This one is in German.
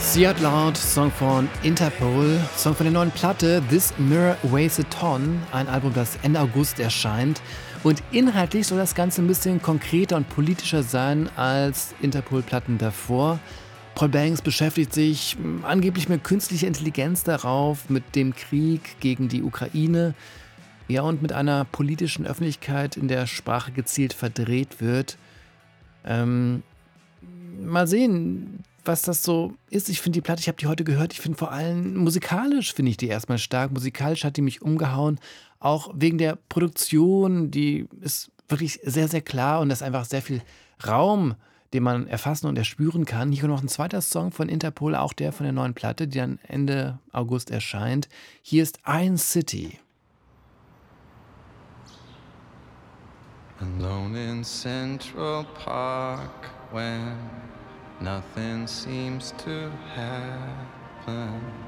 Sie hat laut, Song von Interpol, Song von der neuen Platte This Mirror Weighs a Ton, ein Album, das Ende August erscheint. Und inhaltlich soll das Ganze ein bisschen konkreter und politischer sein als Interpol-Platten davor. Paul Banks beschäftigt sich angeblich mit künstlicher Intelligenz darauf, mit dem Krieg gegen die Ukraine, ja, und mit einer politischen Öffentlichkeit, in der Sprache gezielt verdreht wird. Mal sehen, was das so ist. Ich finde die Platte, ich habe die heute gehört, ich finde vor allem musikalisch, finde ich die erstmal stark. Musikalisch hat die mich umgehauen, auch wegen der Produktion, die ist wirklich sehr, sehr klar und da ist einfach sehr viel Raum, den man erfassen und erspüren kann. Hier kommt noch ein zweiter Song von Interpol, auch der von der neuen Platte, die dann Ende August erscheint. Hier ist Iron City. Alone in Central Park when nothing seems to happen.